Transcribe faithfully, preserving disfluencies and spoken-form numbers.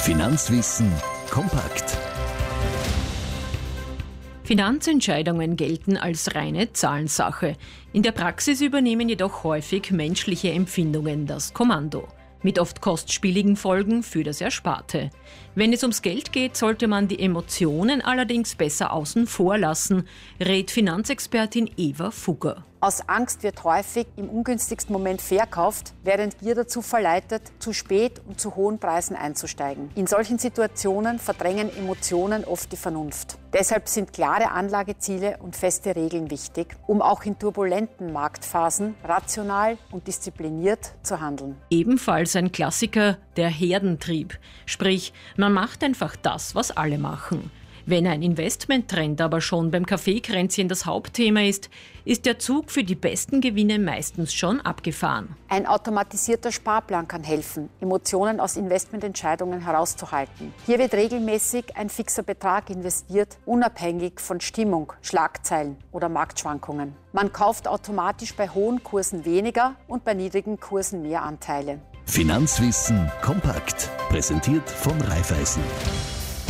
Finanzwissen kompakt. Finanzentscheidungen gelten als reine Zahlensache. In der Praxis übernehmen jedoch häufig menschliche Empfindungen das Kommando. Mit oft kostspieligen Folgen für das Ersparte. Wenn es ums Geld geht, sollte man die Emotionen allerdings besser außen vor lassen, rät Finanzexpertin Eva Fugger. Aus Angst wird häufig im ungünstigsten Moment verkauft, während Gier dazu verleitet, zu spät und zu hohen Preisen einzusteigen. In solchen Situationen verdrängen Emotionen oft die Vernunft. Deshalb sind klare Anlageziele und feste Regeln wichtig, um auch in turbulenten Marktphasen rational und diszipliniert zu handeln. Ebenfalls ein Klassiker, der Herdentrieb. Sprich, man macht einfach das, was alle machen. Wenn ein Investmenttrend aber schon beim Kaffeekränzchen das Hauptthema ist, ist der Zug für die besten Gewinne meistens schon abgefahren. Ein automatisierter Sparplan kann helfen, Emotionen aus Investmententscheidungen herauszuhalten. Hier wird regelmäßig ein fixer Betrag investiert, unabhängig von Stimmung, Schlagzeilen oder Marktschwankungen. Man kauft automatisch bei hohen Kursen weniger und bei niedrigen Kursen mehr Anteile. Finanzwissen kompakt. Präsentiert von Raiffeisen.